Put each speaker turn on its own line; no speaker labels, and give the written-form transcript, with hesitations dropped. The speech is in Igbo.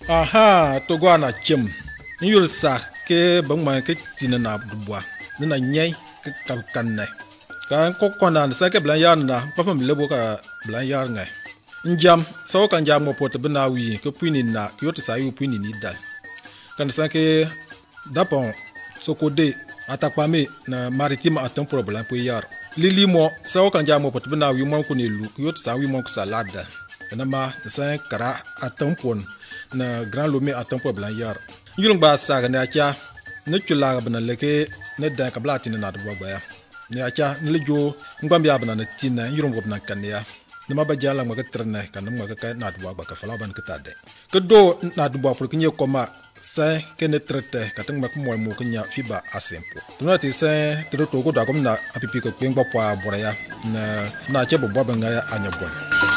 aha to go na chem yul sa ke bang ma ke tin na bua na nyai ka kan ne kan ko kona sa ke blan yan na pa fam lebo ka blan yar ngai njam so kan jam mo pot bna wi ke puini na yot sa yu puini ni dal kan sa ke dapon so ko de atakpa me na maritime atam problem pu yar lili mo so kan jam mo pot bna wi mo ko ni lu yot sa wi mo ko salada na ma sa kara atam pon na grand lomé atam problem yar yulung ba sa ga na cha ne chula ga bna leke ne da ka blati na do ba ya ne acha ne le jo ngam ya bna na tin yulung go bna kan ya nama ba jala ma ka trene kan ma ka na do ba ka fala ban ka tade ke do na do ba pour que nye koma sa ke ne trete ka tang ma ko mo ko nya fiba asempo tuna ti sa to ko da ko na apipi ko pengba pa bora ya na che bo ba nga ya anya bon